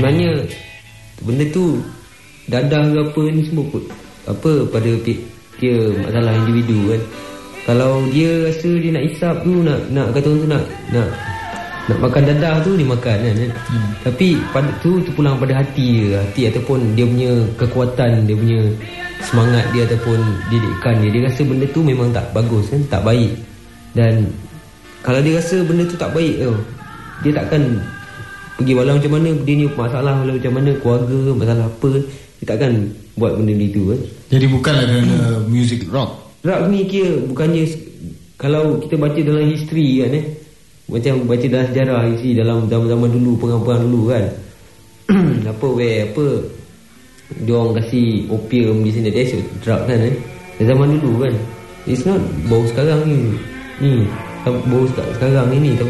sebenarnya benda tu dadah ke apa ni semua apa pada dia masalah individu kan. Kalau dia rasa dia nak isap tu, nak kata orang tu nak makan dadah tu, dia makan kan. Tapi pada tu pulang pada hati ataupun dia punya kekuatan, dia punya semangat dia ataupun didikan dia rasa benda tu memang tak bagus kan, tak baik. Dan kalau dia rasa benda tu tak baik dia takkan pergi, walau macam mana dia ni masalah, walau macam mana keluarga, masalah apa, dia takkan buat benda itu kan. Jadi bukanlah kerana music rock ni kira bukannya, kalau kita baca dalam history kan macam baca dalam sejarah isi dalam zaman-zaman dulu, perang-perang dulu kan apa dia orang kasi opium di sini, dia drug kan zaman dulu kan. It's not baru sekarang ni baru sekarang ni